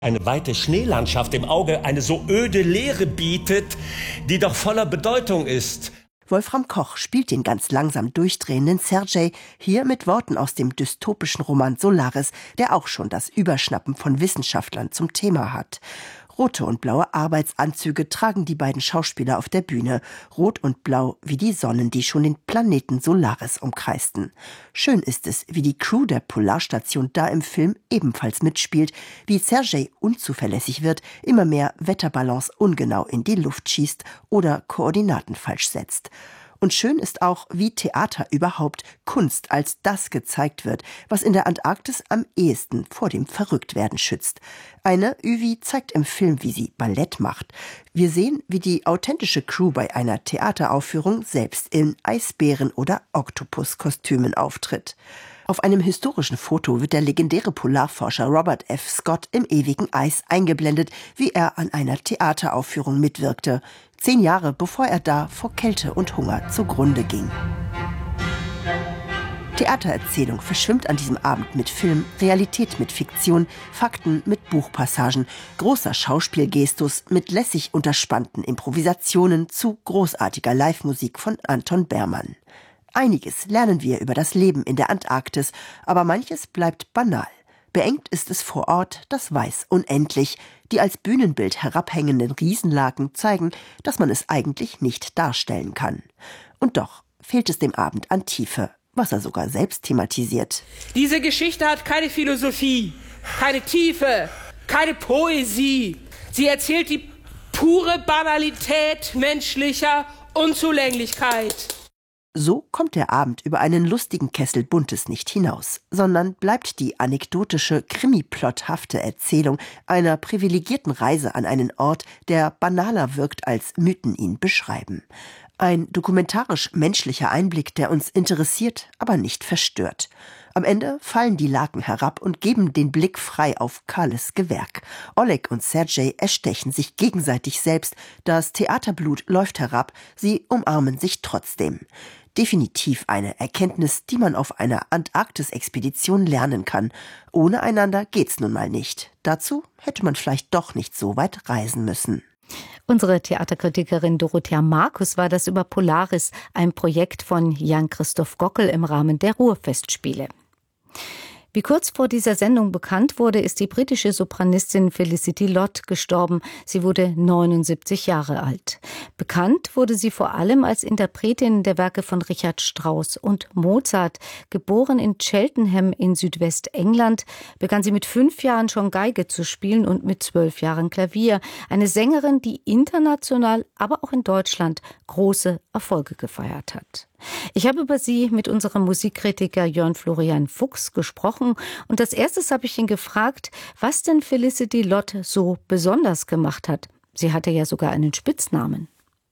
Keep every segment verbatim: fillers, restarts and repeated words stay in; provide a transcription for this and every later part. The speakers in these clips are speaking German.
Eine weite Schneelandschaft im Auge eine so öde Leere bietet, die doch voller Bedeutung ist. Wolfram Koch spielt den ganz langsam durchdrehenden Sergej hier mit Worten aus dem dystopischen Roman Solaris, der auch schon das Überschnappen von Wissenschaftlern zum Thema hat. Rote und blaue Arbeitsanzüge tragen die beiden Schauspieler auf der Bühne. Rot und blau wie die Sonnen, die schon den Planeten Solaris umkreisten. Schön ist es, wie die Crew der Polarstation da im Film ebenfalls mitspielt, wie Sergej unzuverlässig wird, immer mehr Wetterballons ungenau in die Luft schießt oder Koordinaten falsch setzt. Und schön ist auch, wie Theater überhaupt, Kunst als das gezeigt wird, was in der Antarktis am ehesten vor dem Verrücktwerden schützt. Eine Yvi zeigt im Film, wie sie Ballett macht. Wir sehen, wie die authentische Crew bei einer Theateraufführung selbst in Eisbären- oder Oktopuskostümen auftritt. Auf einem historischen Foto wird der legendäre Polarforscher Robert F. Scott im ewigen Eis eingeblendet, wie er an einer Theateraufführung mitwirkte. Zehn Jahre bevor er da vor Kälte und Hunger zugrunde ging. Theatererzählung verschwimmt an diesem Abend mit Film, Realität mit Fiktion, Fakten mit Buchpassagen, großer Schauspielgestus mit lässig unterspannten Improvisationen zu großartiger Live-Musik von Anton Behrmann. Einiges lernen wir über das Leben in der Antarktis, aber manches bleibt banal. Beengt ist es vor Ort, das Weiß unendlich. Die als Bühnenbild herabhängenden Riesenlaken zeigen, dass man es eigentlich nicht darstellen kann. Und doch fehlt es dem Abend an Tiefe, was er sogar selbst thematisiert. Diese Geschichte hat keine Philosophie, keine Tiefe, keine Poesie. Sie erzählt die pure Banalität menschlicher Unzulänglichkeit. So kommt der Abend über einen lustigen Kessel Buntes nicht hinaus, sondern bleibt die anekdotische, krimiplotthafte Erzählung einer privilegierten Reise an einen Ort, der banaler wirkt, als Mythen ihn beschreiben. Ein dokumentarisch-menschlicher Einblick, der uns interessiert, aber nicht verstört. Am Ende fallen die Laken herab und geben den Blick frei auf kahles Gewerk. Oleg und Sergej erstechen sich gegenseitig selbst, das Theaterblut läuft herab, sie umarmen sich trotzdem. Definitiv eine Erkenntnis, die man auf einer Antarktis-Expedition lernen kann. Ohne einander geht's nun mal nicht. Dazu hätte man vielleicht doch nicht so weit reisen müssen. Unsere Theaterkritikerin Dorothea Markus war das über Polaris, ein Projekt von Jan-Christoph Gockel im Rahmen der Ruhrfestspiele. Wie kurz vor dieser Sendung bekannt wurde, ist die britische Sopranistin Felicity Lott gestorben. Sie wurde neunundsiebzig Jahre alt. Bekannt wurde sie vor allem als Interpretin der Werke von Richard Strauss und Mozart. Geboren in Cheltenham in Südwestengland, begann sie mit fünf Jahren schon Geige zu spielen und mit zwölf Jahren Klavier. Eine Sängerin, die international, aber auch in Deutschland große Erfolge gefeiert hat. Ich habe über sie mit unserem Musikkritiker Jörn Florian Fuchs gesprochen und als erstes habe ich ihn gefragt, was denn Felicity Lott so besonders gemacht hat. Sie hatte ja sogar einen Spitznamen.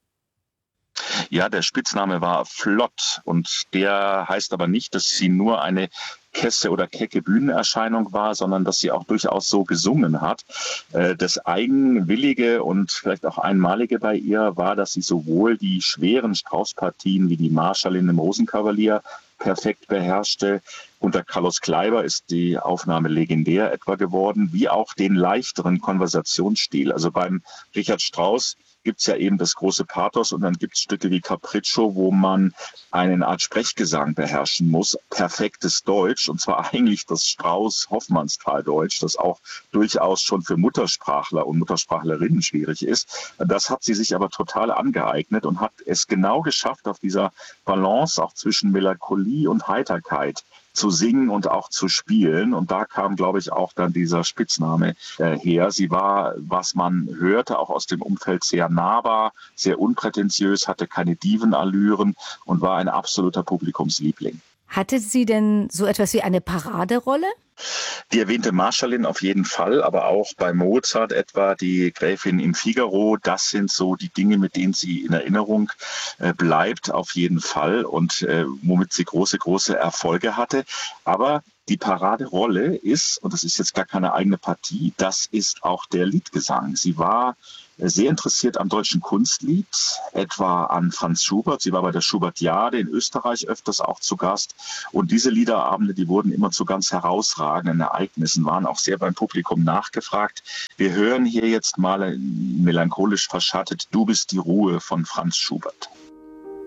Ja, der Spitzname war Flott und der heißt aber nicht, dass sie nur eine kesse oder kecke Bühnenerscheinung war, sondern dass sie auch durchaus so gesungen hat. Das Eigenwillige und vielleicht auch Einmalige bei ihr war, dass sie sowohl die schweren Strauss-Partien wie die Marschallin im Rosenkavalier perfekt beherrschte. Unter Carlos Kleiber ist die Aufnahme legendär etwa geworden, wie auch den leichteren Konversationsstil. Also beim Richard Strauss gibt es ja eben das große Pathos und dann gibt es Stücke wie Capriccio, wo man eine Art Sprechgesang beherrschen muss, perfektes Deutsch, und zwar eigentlich das Strauss-Hoffmannsthal-Deutsch, das auch durchaus schon für Muttersprachler und Muttersprachlerinnen schwierig ist. Das hat sie sich aber total angeeignet und hat es genau geschafft, auf dieser Balance auch zwischen Melancholie und Heiterkeit zu singen und auch zu spielen. Und da kam, glaube ich, auch dann dieser Spitzname äh, her. Sie war, was man hörte, auch aus dem Umfeld sehr nahbar, sehr unprätentiös, hatte keine Divenallüren und war ein absoluter Publikumsliebling. Hatte sie denn so etwas wie eine Paraderolle? Die erwähnte Marschallin auf jeden Fall, aber auch bei Mozart etwa die Gräfin im Figaro. Das sind so die Dinge, mit denen sie in Erinnerung äh, bleibt, auf jeden Fall, und äh, womit sie große, große Erfolge hatte. Aber die Paraderolle ist, und das ist jetzt gar keine eigene Partie, das ist auch der Liedgesang. Sie war sehr interessiert am deutschen Kunstlied, etwa an Franz Schubert. Sie war bei der Schubertiade in Österreich öfters auch zu Gast. Und diese Liederabende, die wurden immer zu ganz herausragenden Ereignissen, waren auch sehr beim Publikum nachgefragt. Wir hören hier jetzt mal melancholisch verschattet "Du bist die Ruhe" von Franz Schubert.